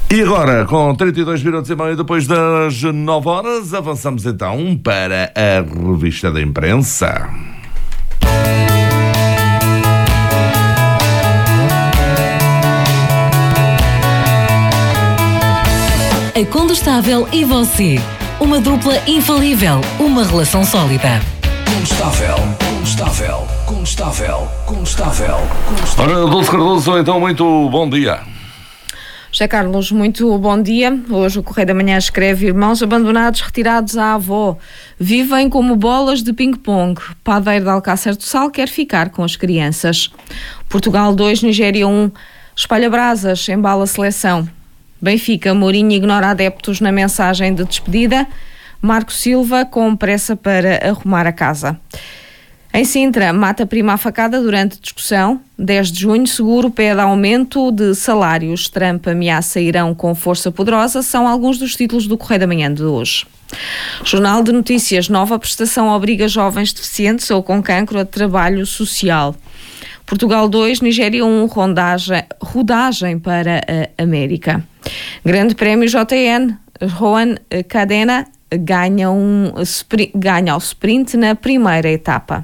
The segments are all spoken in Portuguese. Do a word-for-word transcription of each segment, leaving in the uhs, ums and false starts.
E agora, com trinta e dois minutos e meio depois das nove horas, avançamos então para a revista da imprensa. A Condestável e você. Uma dupla infalível, uma relação sólida. Condestável, Condestável, Condestável, Condestável, Condestável. Ora, Dulce Cardoso, então muito bom dia. José Carlos, muito bom dia. Hoje o Correio da Manhã escreve: irmãos abandonados retirados à avó. Vivem como bolas de ping-pong. Padeiro de Alcácer do Sal quer ficar com as crianças. Portugal dois, Nigéria um. Espalha brasas, embala a seleção. Benfica, Mourinho ignora adeptos na mensagem de despedida. Marco Silva com pressa para arrumar a casa. Em Sintra, mata prima a facada durante discussão. dez de junho, seguro pede aumento de salários. Trump ameaça Irão com força poderosa. São alguns dos títulos do Correio da Manhã de hoje. Jornal de Notícias: nova prestação obriga jovens deficientes ou com cancro a trabalho social. Portugal dois, Nigéria um, rondagem, rodagem para a América. Grande Prémio J N, Juan Cadena ganha, um, ganha o sprint na primeira etapa.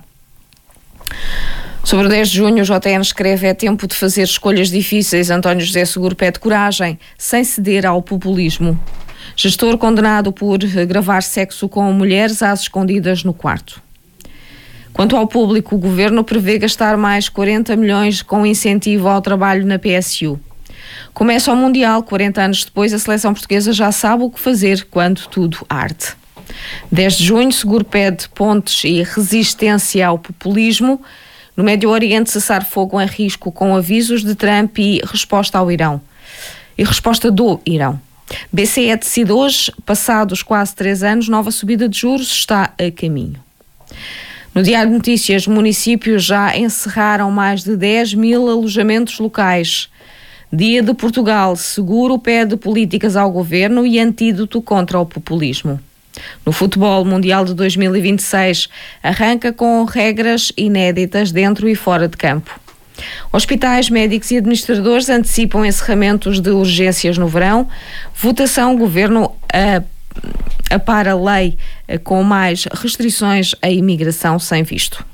Sobre o dez de junho, o J N escreve: é tempo de fazer escolhas difíceis. António José Seguro pede coragem, sem ceder ao populismo. Gestor condenado por gravar sexo com mulheres às escondidas no quarto. Quanto ao público, o Governo prevê gastar mais quarenta milhões com incentivo ao trabalho na P S U. Começa o Mundial, quarenta anos depois, a seleção portuguesa já sabe o que fazer quando tudo arde. dez de junho, Seguro pede pontes e resistência ao populismo. No Médio Oriente, cessar fogo em risco com avisos de Trump e resposta ao Irão. E resposta do Irão. B C E decide hoje, passados quase três anos, nova subida de juros está a caminho. No Diário de Notícias, municípios já encerraram mais de dez mil alojamentos locais. Dia de Portugal, Seguro pede políticas ao Governo e antídoto contra o populismo. No futebol, Mundial de dois mil e vinte e seis arranca com regras inéditas dentro e fora de campo. Hospitais, médicos e administradores antecipam encerramentos de urgências no verão. Votação, Governo a apara a lei com mais restrições à imigração sem visto.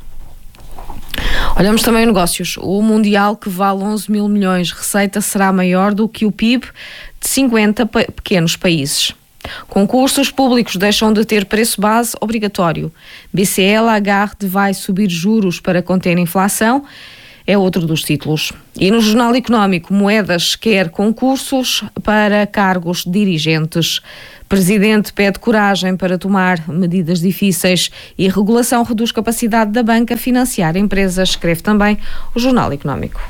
Olhamos também negócios. O Mundial, que vale onze mil milhões, receita será maior do que o P I B de cinquenta pequenos países. Concursos públicos deixam de ter preço base obrigatório. B C E Lagarde vai subir juros para conter a inflação. É outro dos títulos. E no Jornal Económico, Moedas quer concursos para cargos dirigentes. Presidente pede coragem para tomar medidas difíceis e regulação reduz capacidade da banca a financiar empresas, escreve também o Jornal Económico.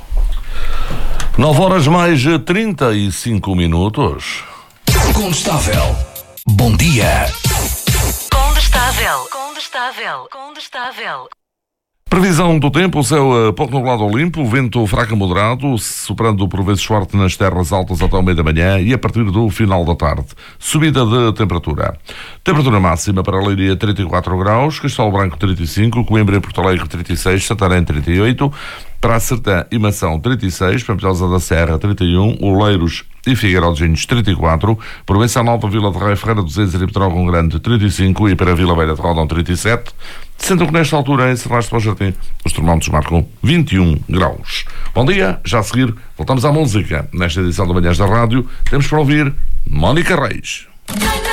nove horas mais trinta e cinco minutos. Condestável. Bom dia. Condestável, condestável, condestável. Previsão do tempo: o céu pouco nublado ou limpo, vento fraco a moderado, soprando por vezes forte nas terras altas até ao meio da manhã e a partir do final da tarde. Subida de temperatura. Temperatura máxima para Leiria trinta e quatro graus, Castelo Branco trinta e cinco, Coimbra e Porto Alegre trinta e seis, Santarém trinta e oito, Praça Sertã e Mação trinta e seis, Pampilhosa da Serra trinta e um, Oleiros e Figueiró de Vinhos trinta e quatro, Provença Nova, Vila de Rei, Ferreira dos Reis e Petrógão Grande trinta e cinco e para Vila Velha de Rodão trinta e sete. Sendo que nesta altura, em Serrastre para o Jardim, os termómetros marcam vinte e um graus. Bom dia, já a seguir voltamos à música. Nesta edição da Manhãs da Rádio temos para ouvir Mónica Reis.